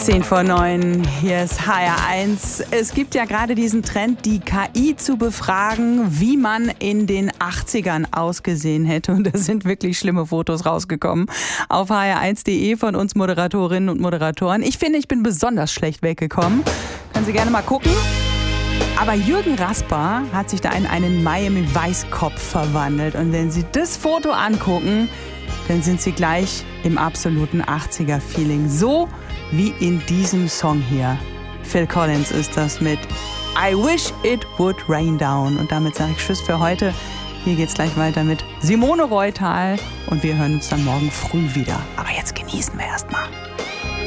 10:09, hier ist HR1. Es gibt ja gerade diesen Trend, die KI zu befragen, wie man in den 80ern ausgesehen hätte. Und da sind wirklich schlimme Fotos rausgekommen auf hr1.de von uns Moderatorinnen und Moderatoren. Ich finde, ich bin besonders schlecht weggekommen. Können Sie gerne mal gucken. Aber Jürgen Rasper hat sich da in einen Miami Weißkopf verwandelt. Und wenn Sie das Foto angucken, dann sind Sie gleich im absoluten 80er-Feeling. So wie in diesem Song hier. Phil Collins ist das mit I Wish It Would Rain Down. Und damit sage ich Tschüss für heute. Hier geht's gleich weiter mit Simone Reutal. Und wir hören uns dann morgen früh wieder. Aber jetzt genießen wir erstmal.